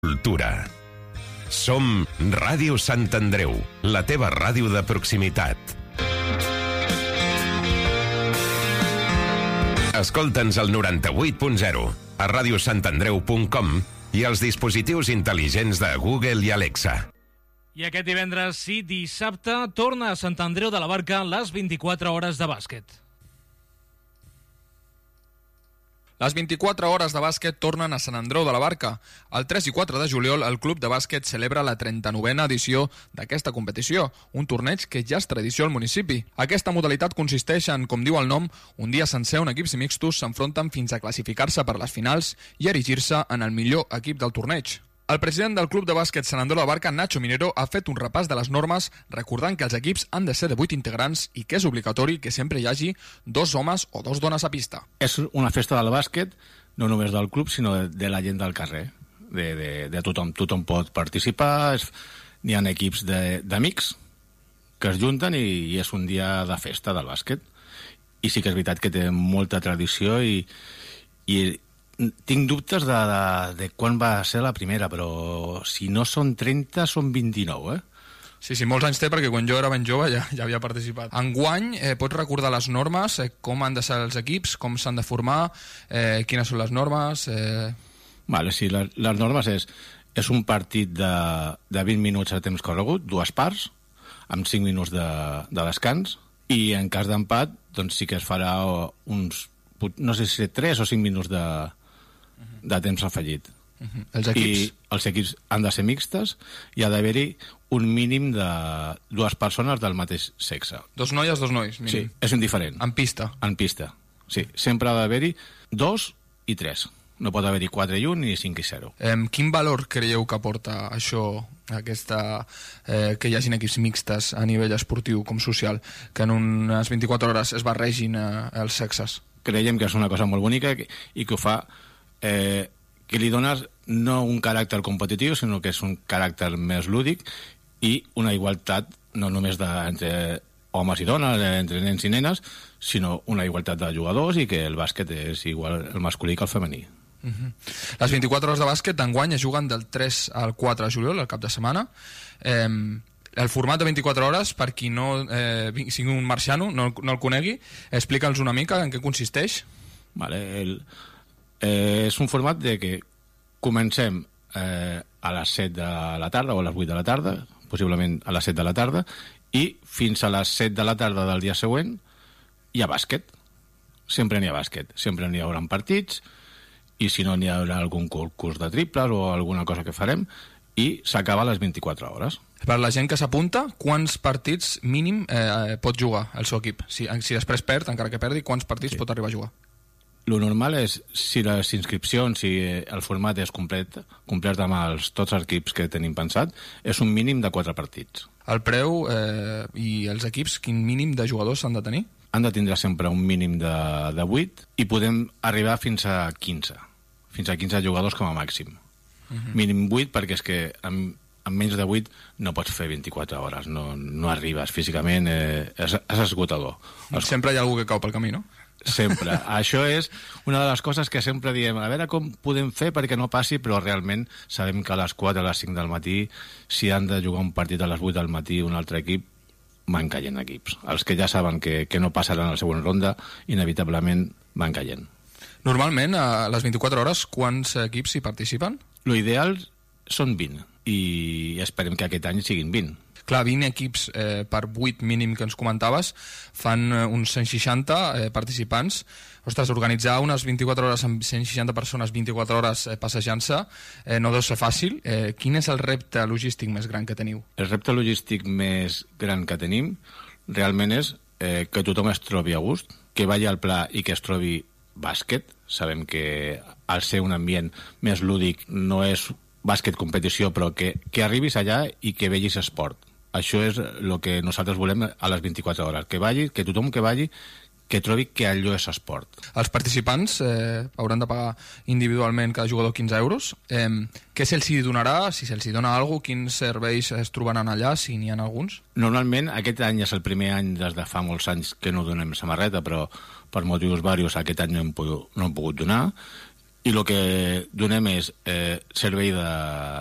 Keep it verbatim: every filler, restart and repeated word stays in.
Cultura. Som Ràdio Sant Andreu, la teva ràdio de proximitat. Escolta'ns al noranta-vuit punt zero, a radiosantandreu punt com i als dispositius intel·ligents de Google i Alexa. I aquest divendres i dissabte torna a Sant Andreu de la Barca les vint-i-quatre hores de bàsquet. Les vint-i-quatre hores de bàsquet tornen a Sant Andreu de la Barca. El tres i quatre de juliol el club de bàsquet celebra la trenta-novena edició d'aquesta competició, un torneig que ja és tradició al municipi. Aquesta modalitat consisteix en, com diu el nom, un dia sencer on equips mixtos s'enfronten fins a classificar-se per les finals i erigir-se en el millor equip del torneig. El president del club de bàsquet Sant Andreu de la Barca, Nacho Minero, ha fet un repàs de les normes recordant que els equips han de ser de vuit integrants i que és obligatori que sempre hi hagi dos homes o dos dones a pista. És una festa del bàsquet, no només del club, sinó de, de la gent del carrer, de, de, de tothom. Tothom pot participar, és, n'hi ha equips d'amics que es junten i, i és un dia de festa del bàsquet. I sí que és veritat que té molta tradició i... i tinc dubtes de, de, de quan va ser la primera, però si no són trenta, són vint-i-nou, eh? Sí, sí, molts anys té, perquè quan jo era ben jove ja, ja havia participat. Enguany, eh, pots recordar les normes, eh, com han de ser els equips, com s'han de formar, eh, quines són les normes... Eh... Vale, sí, les, les normes és, és un partit de, de vint minuts a temps corregut, dues parts, amb cinc minuts de, de descans, i en cas d'empat, doncs sí que es farà uns, no sé si tres o cinc minuts de... de temps afegit. Uh-huh. Els equips? I els equips han de ser mixtes i ha d'haver-hi un mínim de dues persones del mateix sexe. Dos noies, dos nois, mínim. Sí, és indiferent. En pista? En pista, sí. Sempre ha d'haver-hi dos i tres. No pot haver-hi quatre i un ni cinc i zero. Eh, quin valor creieu que aporta això, aquesta, eh, que hi hagin equips mixtes a nivell esportiu com social, que en unes vint-i-quatre hores es barregin eh, els sexes? Creiem que és una cosa molt bonica i que ho fa Eh, que li dones no un caràcter competitiu, sinó que és un caràcter més lúdic i una igualtat no només de, entre homes i dones, entre nens i nenes, sinó una igualtat de jugadors i que el bàsquet és igual el masculí que el femení. Uh-huh. Les vint-i-quatre hores de bàsquet d'enguany es juguen del tres al quatre de juliol, el cap de setmana. Eh, el format de vint-i-quatre hores, per qui no eh, sigui un marciano, no, no el conegui, explica'ls una mica en què consisteix. Vale, el... Eh, és un format de que comencem eh, a les set de la tarda o a les vuit de la tarda, possiblement a les set de la tarda, i fins a les set de la tarda del dia següent hi ha bàsquet. Sempre n'hi ha bàsquet. Sempre n'hi haurà partits i si no n'hi haurà algun concurs de triples o alguna cosa que farem i s'acaba a les vint-i-quatre hores. Per la gent que s'apunta, quants partits mínim eh, pot jugar el seu equip? Si, si després perd, encara que perdi, quants partits sí. pot arribar a jugar? Lo normal és, si les inscripcions, si el format és complet, complet amb els, tots els equips que tenim pensat, és un mínim de quatre partits. El preu eh, i els equips, quin mínim de jugadors s'han de tenir? Han de tindre sempre un mínim de, de vuit i podem arribar fins a quinze. Fins a quinze jugadors com a màxim. Uh-huh. Mínim vuit perquè és que amb, amb menys de vuit no pots fer vint-i-quatre hores, no, no arribes físicament, eh, és, és esgotador. Sempre hi ha algú que cau pel camí, no? Sempre. Això és una de les coses que sempre diem, a veure com podem fer perquè no passi, però realment sabem que a les quatre, a les cinc del matí, si han de jugar un partit a les vuit del matí un altre equip, van caient equips. Els que ja saben que, que no passaran a la següent ronda, inevitablement van caient. Normalment, a les vint-i-quatre hores, quants equips hi participen? Lo ideal són vint, i esperem que aquest any siguin vint. Clar, vint equips eh, per vuit mínim que ens comentaves fan eh, uns cent seixanta eh, participants. Ostres, organitzar unes vint-i-quatre hores amb cent seixanta persones, vint-i-quatre hores eh, passejant-se, eh, no deu ser fàcil. Eh, quin és el repte logístic més gran que teniu? El repte logístic més gran que tenim realment és eh, que tothom es trobi a gust, que vagi al pla i que es trobi bàsquet. Sabem que al ser un ambient més lúdic no és bàsquet competició, però que, que arribis allà i que vegis esport. Això és el que nosaltres volem a les vint-i-quatre hores, que vagi, que tothom que vagi, que trobi que allò és esport. Els participants eh, hauran de pagar individualment cada jugador quinze euros. Eh, què se'ls donarà? Si se'ls dona alguna cosa, quins serveis es trobaran allà, si n'hi ha alguns? Normalment, aquest any és el primer any des de fa molts anys que no donem samarreta, però per motius diversos aquest any no hem pogut, no hem pogut donar. i el que donem és eh, servei de,